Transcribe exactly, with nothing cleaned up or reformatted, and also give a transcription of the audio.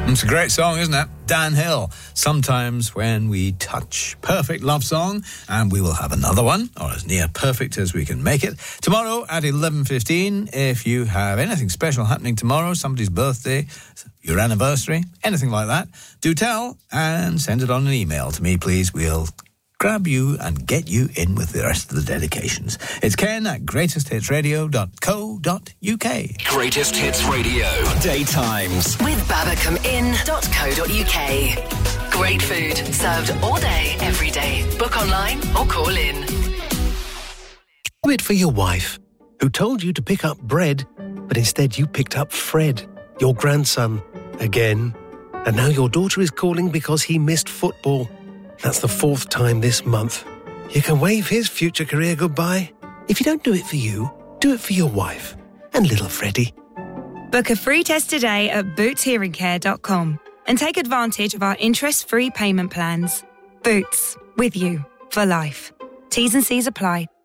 It's a great song, isn't it? Dan Hill, Sometimes When We Touch. Perfect love song, and we will have another one, or as near perfect as we can make it, tomorrow at eleven fifteen. If you have anything special happening tomorrow, somebody's birthday, your anniversary, anything like that, do tell and send it on an email to me, please. We'll grab you and get you in with the rest of the dedications. It's Ken at greatest hits radio dot co dot uk. Greatest Hits Radio. Daytimes. With babacom inn dot co dot uk. Great food served all day, every day. Book online or call in. Do it for your wife, who told you to pick up bread, but instead you picked up Fred, your grandson, again. And now your daughter is calling because he missed football. That's the fourth time this month. You can wave his future career goodbye. If you don't do it for you, do it for your wife and little Freddie. Book a free test today at boots hearing care dot com and take advantage of our interest-free payment plans. Boots, with you for life. T's and C's apply.